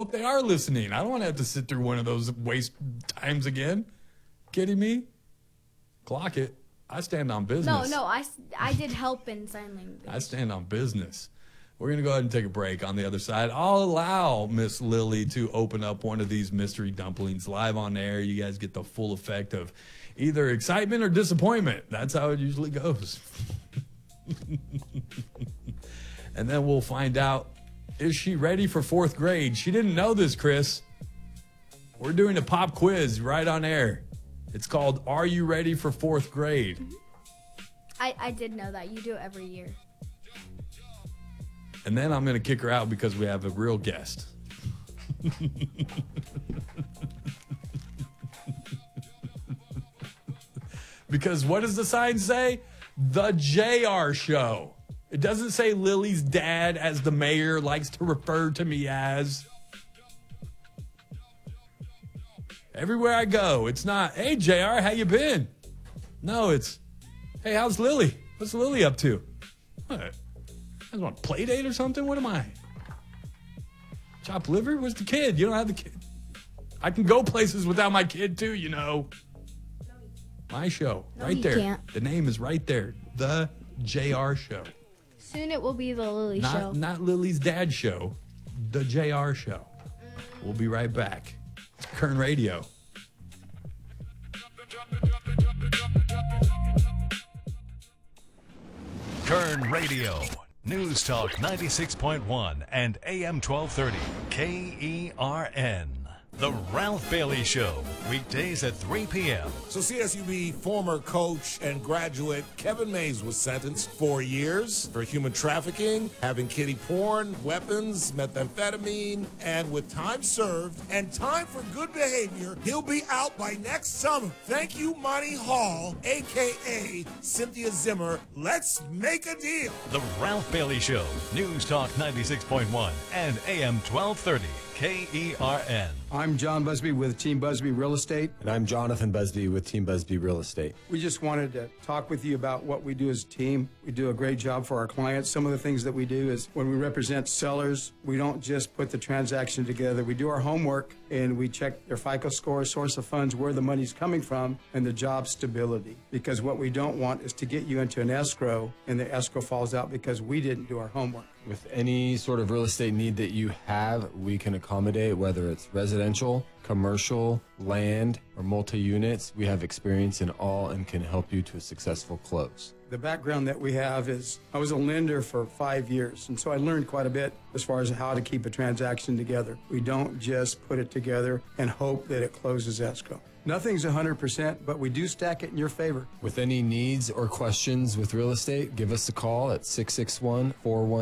hope they are listening. I don't want to have to sit through one of those waste times again. Kidding me? Clock it. I stand on business. No, I did help in sign language. I stand on business. We're going to go ahead and take a break. On the other side, I'll allow Miss Lily to open up one of these mystery dumplings live on air. You guys get the full effect of either excitement or disappointment. That's how it usually goes. And then we'll find out, is she ready for 4th grade? She didn't know this, Chris. We're doing a pop quiz right on air. It's called Are You Ready for 4th Grade? I did know that. You do it every year. And then I'm going to kick her out because we have a real guest. Because what does the sign say? The JR Show. It doesn't say Lily's dad, as the mayor likes to refer to me as. Everywhere I go, it's not, hey, JR, how you been? No, it's, hey, how's Lily? What's Lily up to? What? I want a play date or something? What am I? Chopped liver? Where's the kid? You don't have the kid. I can go places without my kid, too, you know. My show. No, right you there. can't. The name is right there. The JR Show. Soon it will be the Lily Show. Not Lily's dad show. The JR Show. We'll be right back. It's Kern Radio. Kern Radio. News Talk 96.1 and AM 1230. KERN. The Ralph Bailey Show. Weekdays at 3 p.m. So CSUB former coach and graduate Kevin Mays was sentenced 4 years for human trafficking, having kiddie porn, weapons, methamphetamine, and with time served and time for good behavior, he'll be out by next summer. Thank you, Monty Hall, a.k.a. Cynthia Zimmer. Let's make a deal. The Ralph Bailey Show. News Talk 96.1 and AM 1230. KERN. I'm John Busby with Team Busby Real Estate. And I'm Jonathan Busby with Team Busby Real Estate. We just wanted to talk with you about what we do as a team. We do a great job for our clients. Some of the things that we do is when we represent sellers, we don't just put the transaction together. We do our homework and we check their FICO score, source of funds, where the money's coming from, and the job stability. Because what we don't want is to get you into an escrow and the escrow falls out because we didn't do our homework. With any sort of real estate need that you have, we can accommodate, whether it's residential, commercial, land, or multi-units. We have experience in all and can help you to a successful close. The background that we have is I was a lender for 5 years, and so I learned quite a bit as far as how to keep a transaction together. We don't just put it together and hope that it closes escrow. Nothing's 100%, but we do stack it in your favor. With any needs or questions with real estate, give us a call at 661-41